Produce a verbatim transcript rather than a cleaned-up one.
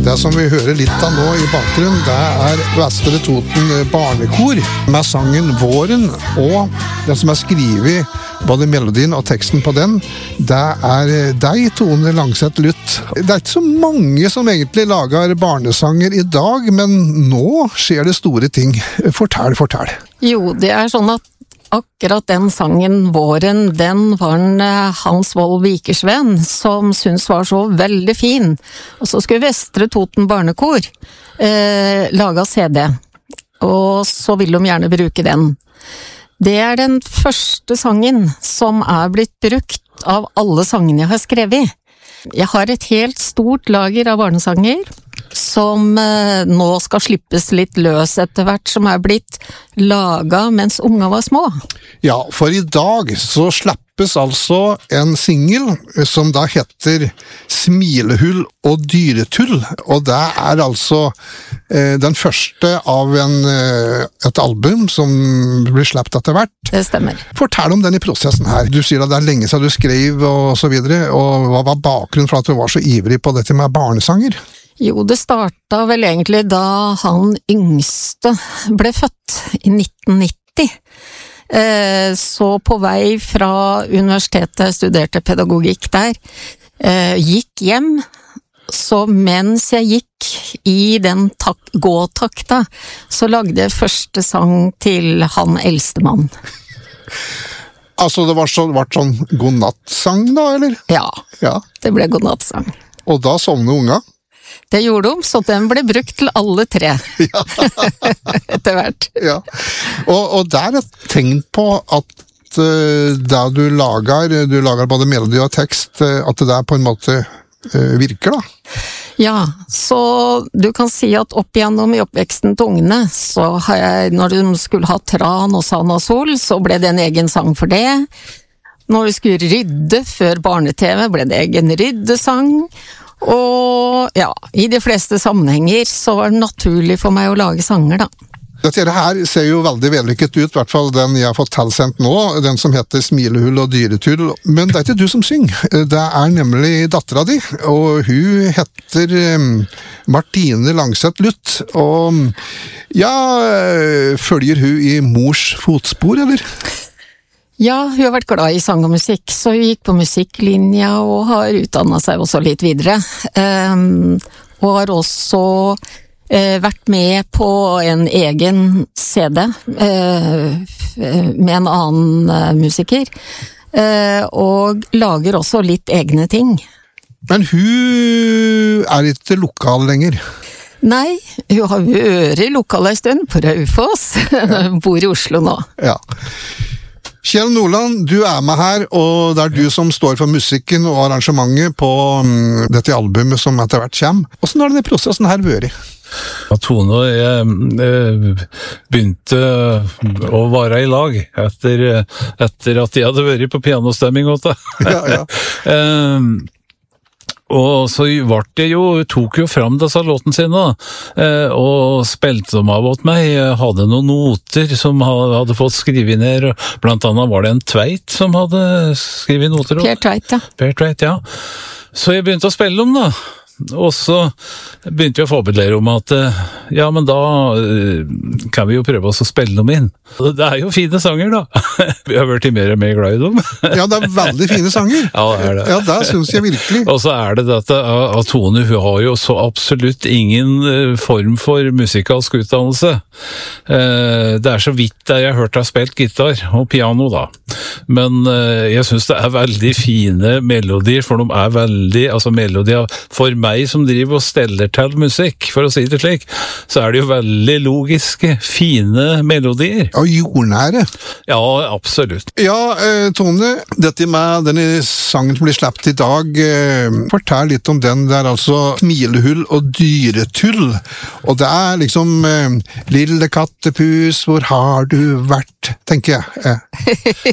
Det som vi hører litt av nå i bakgrunnen, det er Vestre Toten barnekor med sangen Våren, og det som er skrevet, både melodien og teksten på den, det er deg, Tone Langseth Luth. Det er ikke så mange som egentlig lager barnesanger i dag, men nå skjer det store ting. Fortell, fortell. Jo, det er sånn at akkurat den sangen Våren, den var en Hans Wold Vikersven som syntes var så veldig fin. Og så skulle Vestre Toten barnekor eh, lage C D, og så vil de gjerne bruke den. Det er den første sangen som er blitt brukt av alle sangene jeg har skrevet. Jeg har et helt stort lager av barnesanger som eh, nå skal slippes litt løs etter hvert, som er blitt laget mens unga var små. Ja, for i dag så slappes altså en single som da heter Smilehull og dyretull, og det er altså eh, den første av en, eh, et album som blir slappet etter hvert. Det stemmer. Fortell om den i prosessen her. Du sier at det er lenge siden du skrev og så videre, og hva var bakgrunnen for at du var så ivrig på dette med barnesanger? Jo, det starta vel egentlig da han yngste ble født i nitten nitti. Eh, så på vei fra universitetet, studerte pedagogikk der, eh, gikk hjem, så mens jeg gikk i den tak- gåtakta, så lagde jeg første sang til han eldste mann. Altså det var så, var sånn godnattsang da, eller? Ja, Ja. det ble godnattsang. Og da sovnet unga? Det gjorde de, så den ble brukt til alle tre. Ja. Etter hvert. Ja. Og, og der er et tegn på at uh, det du lager, du lager både melodi og tekst, uh, at det der på en måte uh, virker da. Ja, så du kan si at opp igjennom i oppveksten til ungene, så har jeg, når de skulle ha Tran og Sand og Sol, så ble det en egen sang for det. Når de skulle rydde før barne-TV, ble det egen ryddesang. Og ja, i de fleste sammenhenger så var det naturlig for meg å lage sanger, da. Dette her ser jo veldig vellykket ut, i hvert fall den jeg har fått tilsendt nå, den som heter Smilehull og dyretull. Men det er ikke du som synger, det er nemlig dattera di, og hun heter Martine Langseth Luth, og ja, følger hun i mors fotspor, eller? Ja, hun har vært glad i sang og musikk, så hun gikk på musikklinja og har utdannet seg også litt videre. Um, og har også uh, vært med på en egen C D uh, med en annen uh, musiker, uh, og lager også litt egne ting. Men hun er ikke lokal lenger. Nei, hun har vært lokal en stund på Raufoss, hun bor i Oslo nå. Ja. Kjell Nordland, du er med her, og det er du som står for musikken og arrangementet på um, dette albumet som etter hvert kommer. Hvordan har denne prosessen her vært? Ja, Tone og jeg eh, begynte å være i lag etter, etter at jeg hadde vært på pianostemming åt det. Ja, ja. eh, Og så ble det jo, tok jo fram disse låten sine, eh, og spilte dem av åt meg. Jeg hadde noen noter som hadde fått skrive ned, blant annet var det en Tveit som hadde skrivet noter. Per Tveit, ja. Per Tveit, ja. Så jeg begynte å spille dem da. Og så begynte vi å forberede om at ja, men da kan vi jo prøve oss å spille dem inn. Det er jo fine sanger da. Vi har vært mer og mer glad i dem. Ja, det er veldig fine sanger. Ja, det er det. Ja, det synes jeg virkelig. Og så er det dette at Tone, hun har jo så absolutt ingen form for musikalsk utdannelse. Det er så vidt der jeg har hørt deg spilt gitar og piano da. Men jeg synes det er veldig fine melodier, for de er veldig, altså melodier for meg som driver og steller til musikk, for å si det slik, så er det jo veldig logiske, fine melodier. Og jordnære. Ja, absolutt. Ja, eh, Tone, dette med denne sangen som blir slappet i dag, eh, fortell litt om den. Det er altså Smilehull og dyretull, og det er liksom eh, lille kattepus, hvor har du vært, tenker jeg. Eh.